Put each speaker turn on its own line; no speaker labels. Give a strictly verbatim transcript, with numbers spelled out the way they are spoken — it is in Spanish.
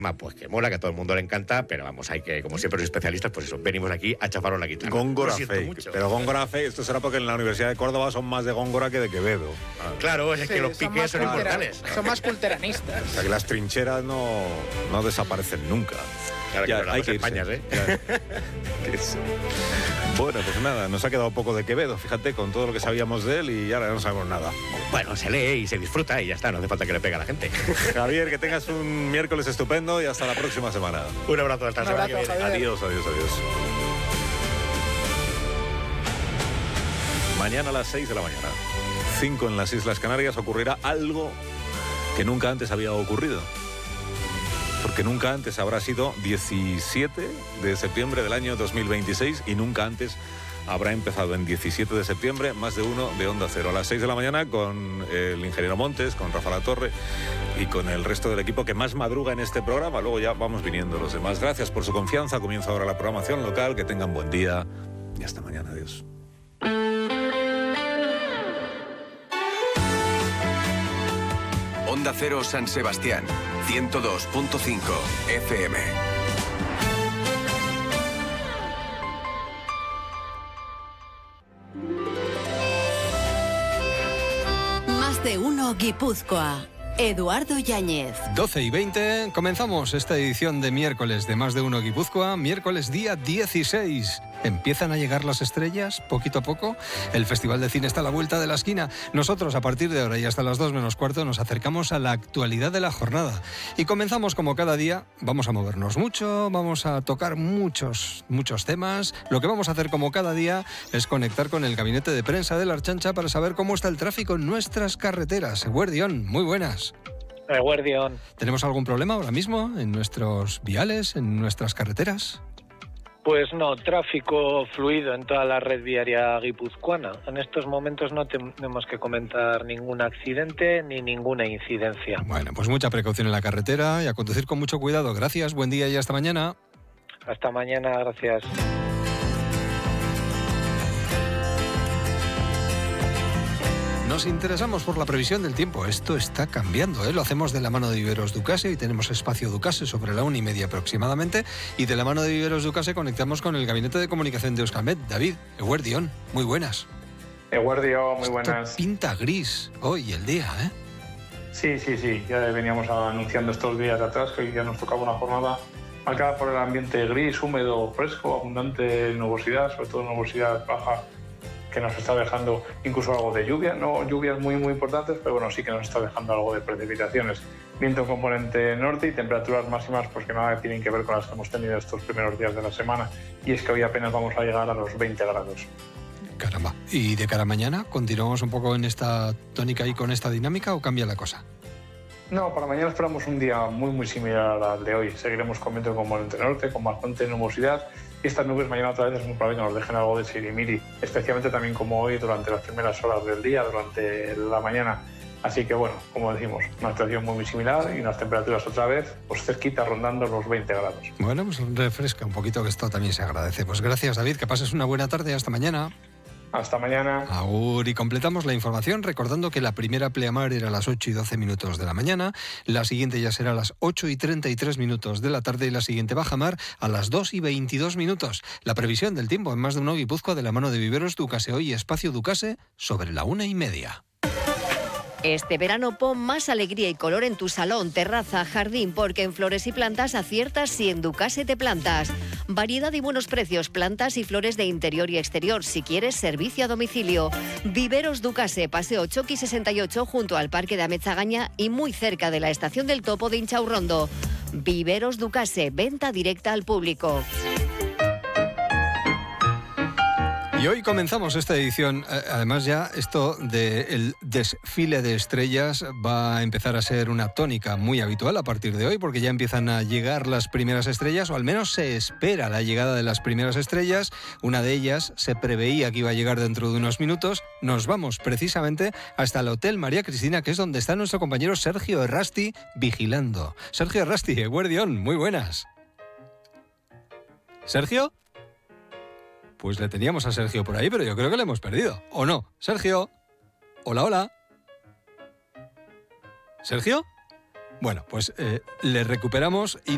Pues que mola, que a todo el mundo le encanta, pero vamos, hay que, como siempre los especialistas, pues eso, venimos aquí a chafaros la guitarra.
Góngora fake, pero Góngora fake, esto será porque en la Universidad de Córdoba son más de Góngora que de Quevedo.
Ah, claro, es sí, que los piques son, son inmortales.
Son más culteranistas.
O sea, que las trincheras no, no desaparecen nunca.
Claro,
ya,
que
hay que
Españas, ¿eh?
Bueno, pues nada, nos ha quedado poco de Quevedo, fíjate, con todo lo que sabíamos de él y ahora no sabemos nada.
Bueno, se lee y se disfruta y ya está, no hace falta que le pegue a la gente.
Javier, que tengas un miércoles estupendo y hasta la próxima semana.
Un abrazo, hasta la semana que viene.
Adiós, adiós, adiós. Mañana a las seis de la mañana, cinco en las Islas Canarias, ocurrirá algo que nunca antes había ocurrido. Porque nunca antes habrá sido diecisiete de septiembre del año dos mil veintiséis y nunca antes habrá empezado en diecisiete de septiembre más de uno de Onda Cero. A las seis de la mañana con el ingeniero Montes, con Rafa Latorre y con el resto del equipo que más madruga en este programa. Luego ya vamos viniendo los demás. Gracias por su confianza. Comienza ahora la programación local. Que tengan buen día y hasta mañana. Adiós.
Onda Cero San Sebastián, ciento dos punto cinco F M.
Más de uno Guipúzcoa. Eduardo Yáñez.
doce y veinte, comenzamos esta edición de miércoles de Más de uno Guipúzcoa, miércoles día dieciséis. ¿Empiezan a llegar las estrellas poquito a poco? El Festival de Cine está a la vuelta de la esquina. Nosotros, a partir de ahora y hasta las dos menos cuarto, nos acercamos a la actualidad de la jornada. Y comenzamos como cada día. Vamos a movernos mucho, vamos a tocar muchos, muchos temas. Lo que vamos a hacer como cada día es conectar con el gabinete de prensa de la Archancha para saber cómo está el tráfico en nuestras carreteras. Guardión, muy buenas.
Guardión.
¿Tenemos algún problema ahora mismo en nuestros viales, en nuestras carreteras?
Pues no, tráfico fluido en toda la red viaria guipuzcoana. En estos momentos no tenemos que comentar ningún accidente ni ninguna incidencia.
Bueno, pues mucha precaución en la carretera y a conducir con mucho cuidado. Gracias, buen día y hasta mañana.
Hasta mañana, gracias.
Nos interesamos por la previsión del tiempo. Esto está cambiando, ¿eh? Lo hacemos de la mano de Viveros Ducase y tenemos espacio Ducase sobre la una y media aproximadamente. Y de la mano de Viveros Ducase conectamos con el gabinete de comunicación de Euskalmet. David, Eguerdión, muy buenas.
Eguerdión, muy buenas.
Esto pinta gris hoy el día, ¿eh?
Sí, sí, sí. Ya veníamos anunciando estos días de atrás que ya nos tocaba una jornada marcada por el ambiente gris, húmedo, fresco, abundante nubosidad, sobre todo nubosidad baja, que nos está dejando incluso algo de lluvia, no lluvias muy muy importantes, pero bueno, sí que nos está dejando algo de precipitaciones. Viento componente norte y temperaturas máximas pues que nada tienen que ver con las que hemos tenido estos primeros días de la semana, y es que hoy apenas vamos a llegar a los veinte grados.
Caramba. ¿Y de cara a mañana continuamos un poco en esta tónica y con esta dinámica o cambia la cosa?
No, para mañana esperamos un día muy muy similar al de hoy. Seguiremos con viento componente norte, con bastante nubosidad. Y estas nubes mañana otra vez es muy probable que nos dejen algo de sirimiri, especialmente también como hoy durante las primeras horas del día, durante la mañana. Así que bueno, como decimos, una situación muy, muy similar y unas temperaturas otra vez pues cerquita rondando los veinte grados.
Bueno, pues refresca un poquito, que esto también se agradece. Pues gracias, David, que pases una buena tarde. Hasta mañana.
Hasta mañana.
Agur, y completamos la información recordando que la primera pleamar era a las ocho y doce minutos de la mañana, la siguiente ya será a las ocho y treinta y tres minutos de la tarde y la siguiente bajamar a las dos y veintidós minutos. La previsión del tiempo en Más de uno Guipúzcoa de la mano de Viveros Ducase, hoy espacio Ducase sobre la una y media.
Este verano pon más alegría y color en tu salón, terraza, jardín, porque en Flores y Plantas aciertas si en Ducase te plantas. Variedad y buenos precios, plantas y flores de interior y exterior, si quieres servicio a domicilio. Viveros Ducase, Paseo Choqui sesenta y ocho, junto al Parque de Ametzagaña y muy cerca de la Estación del Topo de Inchaurrondo. Viveros Ducase, venta directa al público.
Y hoy comenzamos esta edición, además ya esto del desfile de estrellas va a empezar a ser una tónica muy habitual a partir de hoy, porque ya empiezan a llegar las primeras estrellas, o al menos se espera la llegada de las primeras estrellas. Una de ellas se preveía que iba a llegar dentro de unos minutos. Nos vamos precisamente hasta el Hotel María Cristina, que es donde está nuestro compañero Sergio Errasti vigilando. Sergio Errasti, Eguerdión, muy buenas. ¿Sergio? Pues le teníamos a Sergio por ahí, pero yo creo que le hemos perdido. ¿O no? Sergio. Hola, hola. ¿Sergio? Bueno, pues eh, le recuperamos y